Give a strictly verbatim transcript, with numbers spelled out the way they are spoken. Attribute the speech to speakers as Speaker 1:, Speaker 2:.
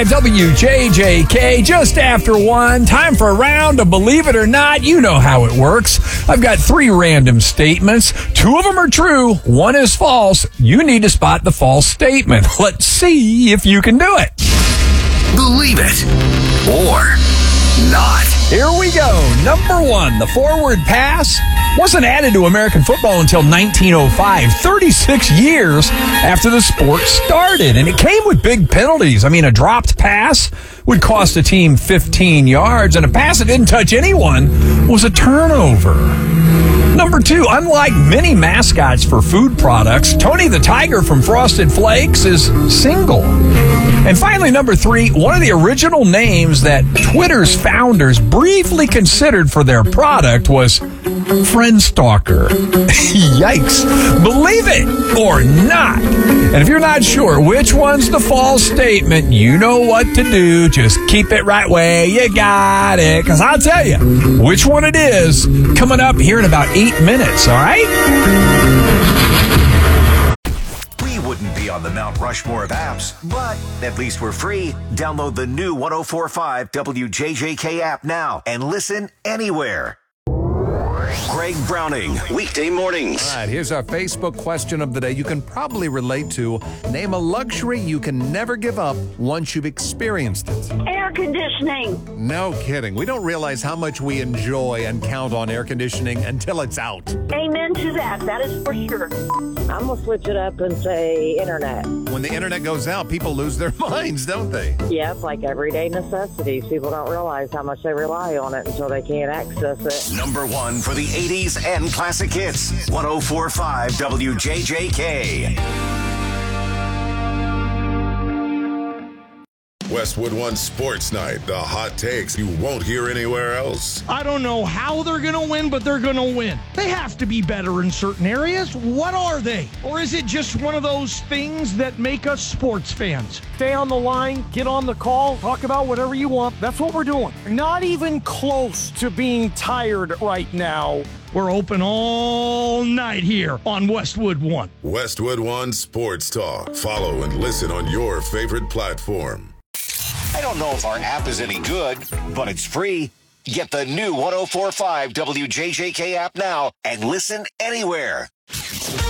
Speaker 1: five W J J K, just after one. Time for a round of Believe It or Not. You know how it works. I've got three random statements. Two of them are true. One is false. You need to spot the false statement. Let's see if you can do it.
Speaker 2: Believe it or not.
Speaker 1: Here we go. Number one, the forward pass wasn't added to American football until nineteen oh five, thirty-six years after the sport started. And it came with big penalties. I mean, a dropped pass would cost a team fifteen yards, and a pass that didn't touch anyone was a turnover. Number two, unlike many mascots for food products, Tony the Tiger from Frosted Flakes is single. And finally, number three, one of the original names that Twitter's founders briefly considered for their product was Friendstalker. Yikes. Believe it or not. And if you're not sure which one's the false statement, you know what to do. Just keep it right way. You got it. Because I'll tell you which one it is coming up here in about eight minutes, all right?
Speaker 2: We wouldn't be on the Mount Rushmore of apps, but at least we're free. Download the new one oh four point five W J J K app now and listen anywhere. Greg Browning, weekday mornings.
Speaker 3: All right, here's our Facebook question of the day you can probably relate to. Name a luxury you can never give up once you've experienced it.
Speaker 4: Air conditioning.
Speaker 3: No kidding. We don't realize how much we enjoy and count on air conditioning until it's out.
Speaker 4: Amen to that. That is for sure.
Speaker 5: I'm going to switch it up and say internet.
Speaker 3: When the internet goes out, people lose their minds, don't they?
Speaker 5: Yeah, it's like everyday necessities. People don't realize how much they rely on it until they can't access it.
Speaker 2: Number one for the eighties and classic hits. one oh four point five W J J K.
Speaker 6: Westwood One Sports Night. The hot takes you won't hear anywhere else.
Speaker 7: I don't know how they're going to win, but they're going to win. They have to be better in certain areas. What are they? Or is it just one of those things that make us sports fans? Stay on the line, get on the call, talk about whatever you want. That's what we're doing. Not even close to being tired right now. We're open all night here on Westwood One.
Speaker 6: Westwood One Sports Talk. Follow and listen on your favorite platform.
Speaker 2: I don't know if our app is any good, but it's free. Get the new one oh four point five W J J K app now and listen anywhere.